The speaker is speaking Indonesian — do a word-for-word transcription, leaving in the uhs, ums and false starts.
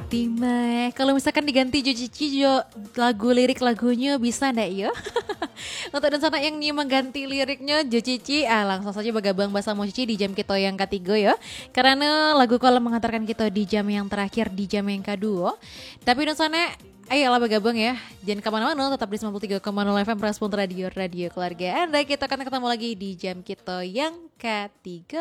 Timeh, kalau misalkan diganti Jo Cici Jo lagu lirik lagunya bisa ndak ya? Untuk dan sana yang nih mengganti liriknya Jo Cici, ah langsung saja bergabung bersama Cici di jam kita yang ketiga ya. Karena lagu kolam mengantarkan kita di jam yang terakhir di jam yang kedua. Tapi dan sana ayolah bergabung ya. Jangan kemana-mana, tetap di sembilan puluh tiga koma nol F M Respon Radio Radio Keluarga Anda. Kita akan ketemu lagi di jam kita yang ketiga.